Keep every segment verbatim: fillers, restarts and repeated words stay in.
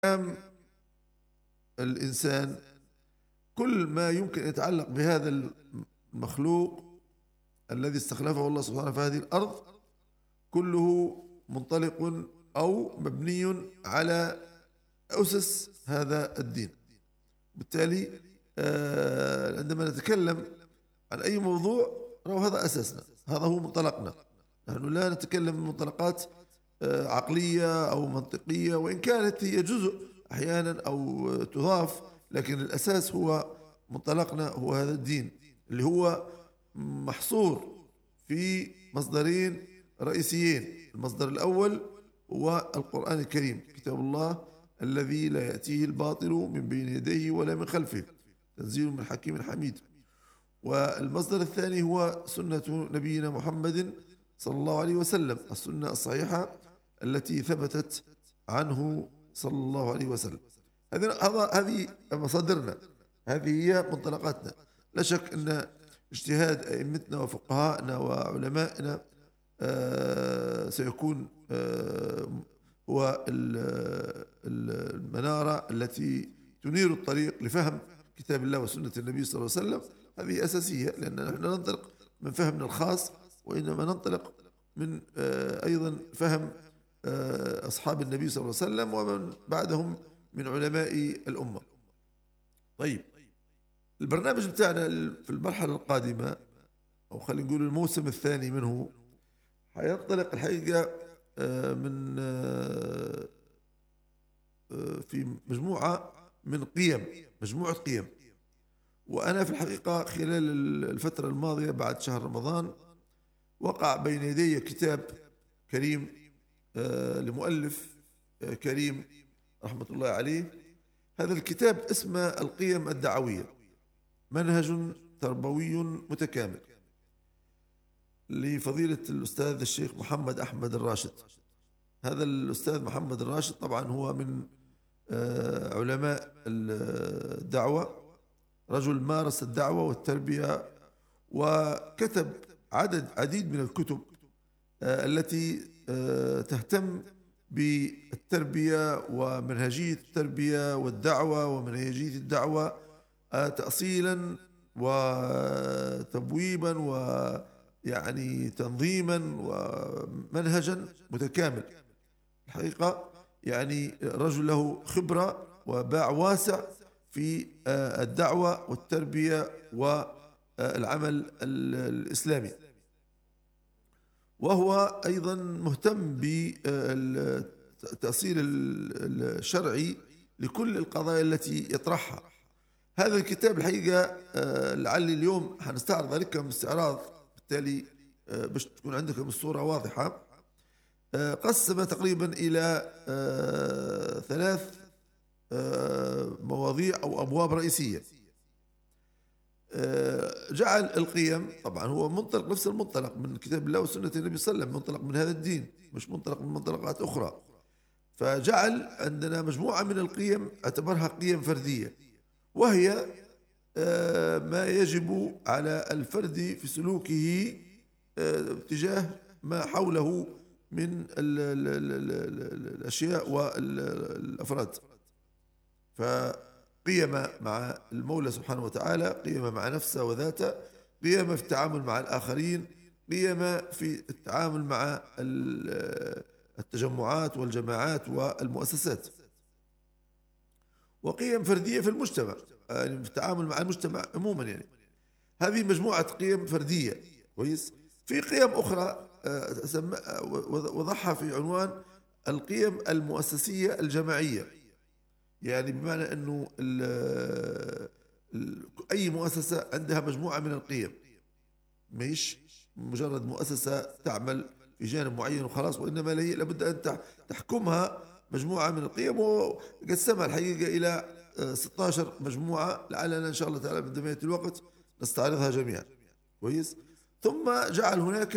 أم الإنسان كل ما يمكن أن يتعلق بهذا المخلوق الذي استخلفه الله سبحانه في هذه الأرض كله منطلق أو مبني على أسس هذا الدين. بالتالي آه، عندما نتكلم عن أي موضوع هذا أساسنا، هذا هو منطلقنا. نحن لا نتكلم من منطلقات آه، عقلية أو منطقية، وإن كانت هي جزء أحيانا أو تضاف، لكن الأساس هو منطلقنا هو هذا الدين اللي هو محصور في مصدرين رئيسيين. المصدر الأول هو القرآن الكريم، كتاب الله الذي لا يأتيه الباطل من بين يديه ولا من خلفه، تنزيل من حكيم حميد. والمصدر الثاني هو سنة نبينا محمد صلى الله عليه وسلم، السنة الصحيحة التي ثبتت عنه صلى الله عليه وسلم. هذه مصادرنا، هذه هي منطلقاتنا. لا شك أن اجتهاد أئمتنا وفقهائنا وعلمائنا آه سيكون آه هو المنارة التي تنير الطريق لفهم كتاب الله وسنة النبي صلى الله عليه وسلم. هذه أساسية، لأننا نحن ننطلق من فهمنا الخاص، وإنما ننطلق من آه أيضا فهم آه أصحاب النبي صلى الله عليه وسلم ومن بعدهم من علماء الأمة. طيب، البرنامج بتاعنا في المرحلة القادمة، أو خلينا نقول الموسم الثاني منه، حينطلق الحقيقة من في مجموعة من قيم، مجموعة قيم. وأنا في الحقيقة خلال الفترة الماضية بعد شهر رمضان وقع بين يدي كتاب كريم لمؤلف كريم رحمة الله عليه. هذا الكتاب اسمه القيم الدعوية، منهج تربوي متكامل، لفضيلة الأستاذ الشيخ محمد أحمد الراشد. هذا الأستاذ محمد الراشد طبعا هو من علماء الدعوة، رجل مارس الدعوة والتربية، وكتب عدد عديد من الكتب التي تهتم بالتربية ومنهجية التربية والدعوة ومنهجية الدعوة تأصيلا وتبويبا ويعني تنظيما ومنهجا متكامل. الحقيقة يعني رجل له خبرة وباع واسع في الدعوة والتربية والعمل الإسلامي، وهو أيضا مهتم بالتأصيل الشرعي لكل القضايا التي يطرحها. هذا الكتاب الحقيقة لعلي اليوم حنستعرض عليكم استعراض، بالتالي باش تكون عندكم الصورة واضحة. قسم تقريبا إلى ثلاث مواضيع أو أبواب رئيسية. جعل القيم، طبعا هو منطلق نفس المنطلق من كتاب الله وسنة النبي صلى الله عليه وسلم، منطلق من هذا الدين، مش منطلق من منطلقات أخرى. فجعل عندنا مجموعة من القيم اعتبرها قيم فردية، وهي ما يجب على الفرد في سلوكه تجاه ما حوله من الأشياء والأفراد. فقيم مع المولى سبحانه وتعالى، قيم مع نفسه وذاته، قيم في التعامل مع الآخرين، قيم في التعامل مع التجمعات والجماعات والمؤسسات، وقيم فردية في المجتمع، يعني في التعامل مع المجتمع عموما. يعني هذه مجموعة قيم فردية. كويس. في قيم أخرى وضعها في عنوان القيم المؤسسية الجماعية، يعني بمعنى أنه ال ال أي مؤسسة عندها مجموعة من القيم، مش مجرد مؤسسة تعمل في جانب معين وخلاص، وإنما هي لابد أن تحكمها مجموعة من القيم، وقسمها الحقيقة إلى ستة عشر مجموعة، لعلنا إن شاء الله تعالى عندما يأتي الوقت نستعرضها جميعا. كويس. ثم جعل هناك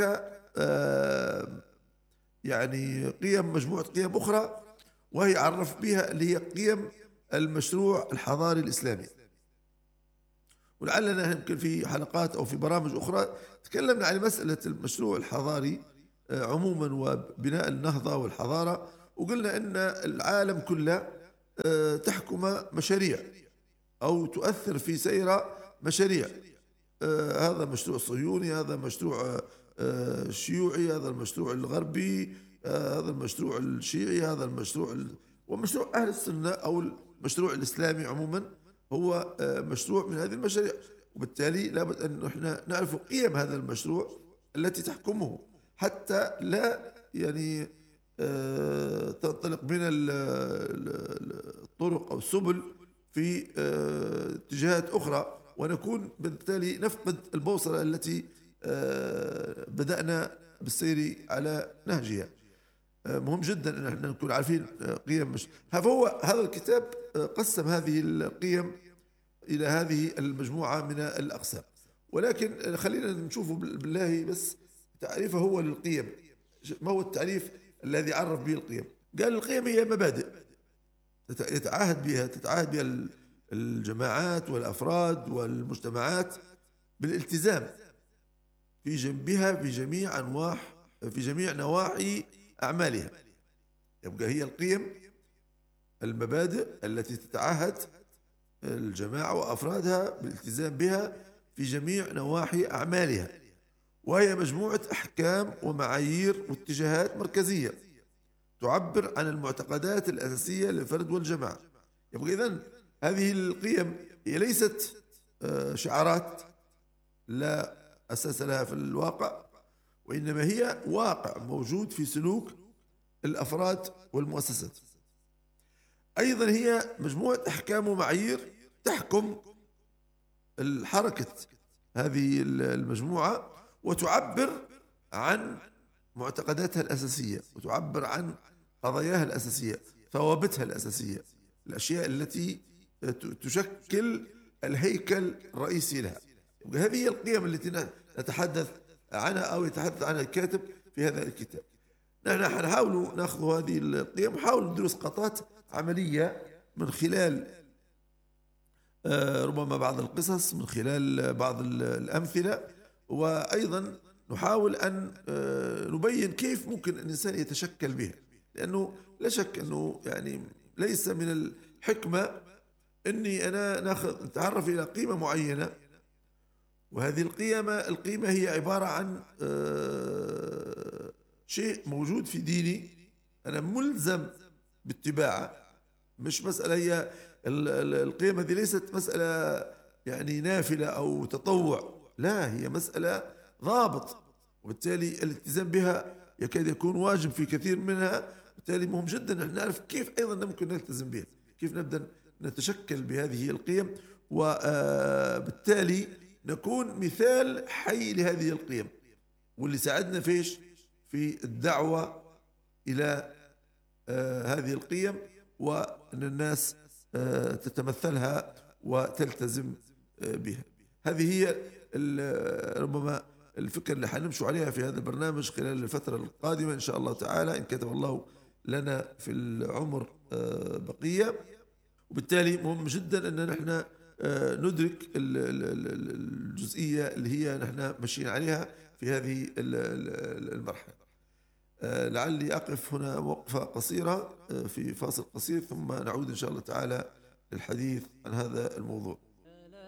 يعني قيم، مجموعة قيم أخرى، وهي عرف بها اللي هي قيم المشروع الحضاري الإسلامي. ولعلنا يمكن في حلقات أو في برامج أخرى تكلمنا عن مسألة المشروع الحضاري عموما وبناء النهضة والحضارة، وقلنا أن العالم كله تحكم مشاريع أو تؤثر في سير مشاريع. هذا مشروع صهيوني، هذا مشروع شيوعي، هذا المشروع الغربي، هذا المشروع الشيعي، هذا المشروع ومشروع أهل السنة أو المشروع الإسلامي عموما هو مشروع من هذه المشاريع. وبالتالي لابد أن احنا نعرف قيم هذا المشروع التي تحكمه حتى لا يعني تنطلق بنا الطرق أو السبل في اتجاهات أخرى، ونكون بالتالي نفقد البوصلة التي بدأنا بالسير على نهجها. مهم جدا أن احنا نكون عارفين قيم مش فهو هذا الكتاب قسم هذه القيم إلى هذه المجموعة من الأقسام. ولكن خلينا نشوف بالله بس تعريفه هو للقيم. ما هو التعريف الذي عرف به القيم؟ قال القيم هي مبادئ يتعاهد بها تتعاهد بها الجماعات والأفراد والمجتمعات بالالتزام في جنبها في جميع أنواع في جميع نواحي أعمالها. يبقى هي القيم المبادئ التي تتعهد الجماعة وأفرادها بالالتزام بها في جميع نواحي أعمالها، وهي مجموعة أحكام ومعايير واتجاهات مركزية تعبر عن المعتقدات الأساسية للفرد والجماعة. يبقى إذن هذه القيم هي ليست شعارات لا أساس لها في الواقع، وإنما هي واقع موجود في سلوك الأفراد والمؤسسات. أيضا هي مجموعة أحكام ومعايير تحكم الحركة هذه المجموعة وتعبر عن معتقداتها الأساسية وتعبر عن قضاياها الأساسية، ثوابتها الأساسية، الأشياء التي تشكل الهيكل الرئيسي لها. هذه هي القيم التي نتحدث عنها أو يتحدث عنها الكاتب في هذا الكتاب. نحن حنحاول نأخذ هذه القيم ونحاول ندرس قطات عملية من خلال ربما بعض القصص، من خلال بعض الأمثلة، وأيضا نحاول أن نبين كيف ممكن الإنسان يتشكل بها. لأنه لا شك أنه يعني ليس من الحكمة أني أنا ناخذ نتعرف إلى قيمة معينة، وهذه القيمة القيمة هي عبارة عن شيء موجود في ديني أنا ملزم باتباعه. مش مسألة هي القيم هذه ليست مسألة يعني نافلة أو تطوع، لا، هي مسألة ضابط، وبالتالي الالتزام بها يكاد يكون واجب في كثير منها. بالتالي مهم جدا أن نعرف كيف أيضا ممكن نلتزم بها، كيف نبدأ نتشكل بهذه القيم، وبالتالي نكون مثال حي لهذه القيم، واللي ساعدنا فيش في الدعوة إلى آه هذه القيم، وأن الناس آه تتمثلها وتلتزم آه بها. هذه هي ربما الفكرة اللي حنمشوا عليها في هذا البرنامج خلال الفترة القادمة إن شاء الله تعالى، إن كتب الله لنا في العمر آه بقية. وبالتالي مهم جدا أن نحن آه ندرك الجزئية اللي هي نحن ماشيين عليها في هذه المرحلة. لعلي أقف هنا وقفة قصيرة في فاصل قصير، ثم نعود إن شاء الله تعالى للحديث عن هذا الموضوع.